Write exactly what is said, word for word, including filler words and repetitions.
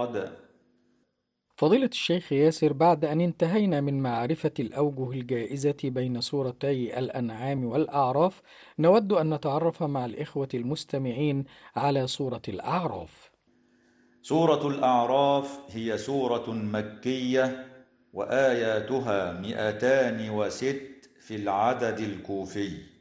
مراد. فضيلة الشيخ ياسر، بعد أن انتهينا من معرفة الأوجه الجائزة بين سورتي الأنعام والأعراف، نود أن نتعرف مع الإخوة المستمعين على سورة الأعراف. سورة الأعراف هي سورة مكية، وآياتها مئتان وست في العدد الكوفي.